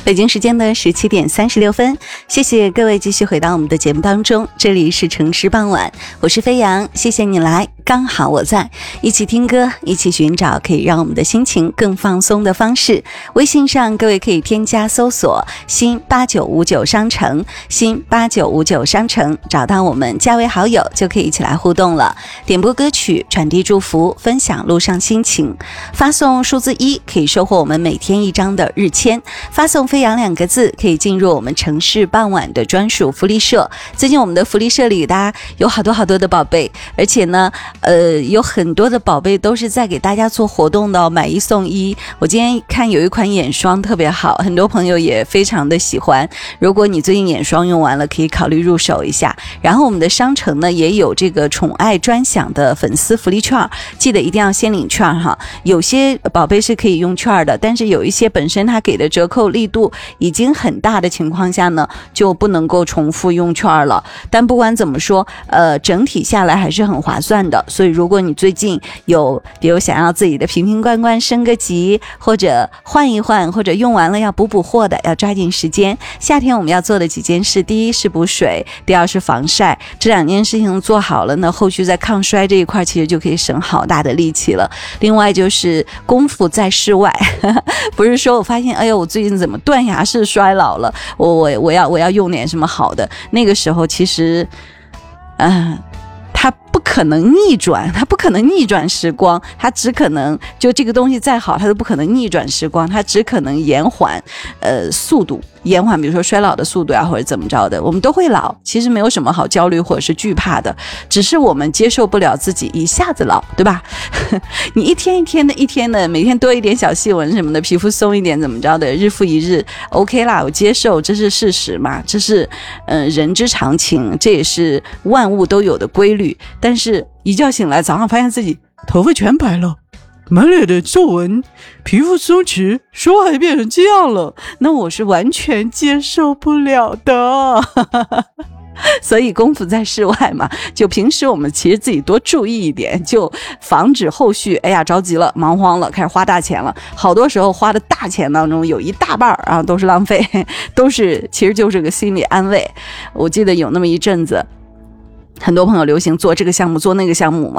北京时间的17点36分，谢谢各位继续回到我们的节目当中，这里是城市傍晚，我是飞扬，谢谢你来，刚好我在，一起听歌，一起寻找可以让我们的心情更放松的方式。微信上各位可以添加搜索新8959商城，新8959商城，找到我们加为好友就可以一起来互动了，点播歌曲，传递祝福，分享路上心情，发送数字1可以收获我们每天一张的日签，发送飞扬2个字可以进入我们城市傍晚的专属福利社。最近我们的福利社里大家有好多的宝贝，而且呢有很多的宝贝都是在给大家做活动的，买1送1。我今天看有一款眼霜特别好，很多朋友也非常的喜欢，如果你最近眼霜用完了可以考虑入手一下。然后我们的商城呢也有这个宠爱专享的粉丝福利券，记得一定要先领券哈。有些宝贝是可以用券的，但是有一些本身它给的折扣力度已经很大的情况下呢，就不能够重复用券了。但不管怎么说整体下来还是很划算的。所以如果你最近有比如想要自己的瓶瓶罐罐升个级，或者换一换，或者用完了要补货的，要抓紧时间。夏天我们要做的几件事，第一是补水，第二是防晒，这2件事情做好了呢，后续在抗衰这一块其实就可以省好大的力气了。另外就是功夫在室外不是说我发现哎呦我最近怎么断崖式衰老了，我要用点什么好的，那个时候其实它不可能逆转时光，它只可能就这个东西再好它都不可能逆转时光，它只可能延缓速度，延缓比如说衰老的速度啊，或者怎么着的。我们都会老，其实没有什么好焦虑或者是惧怕的，只是我们接受不了自己一下子老，对吧你一天的每天多一点小细纹什么的，皮肤松一点怎么着的，日复一日 OK 啦，我接受，这是事实嘛，这是人之常情，这也是万物都有的规律。但是一觉醒来早上发现自己头发全白了，满脸的皱纹，皮肤松弛，说话也变成这样了，那我是完全接受不了的所以功夫在室外嘛，就平时我们其实自己多注意一点，就防止后续哎呀着急了忙慌了开始花大钱了。好多时候花的大钱当中有一大半都是浪费，其实就是个心理安慰。我记得有那么一阵子很多朋友流行做这个项目做那个项目嘛，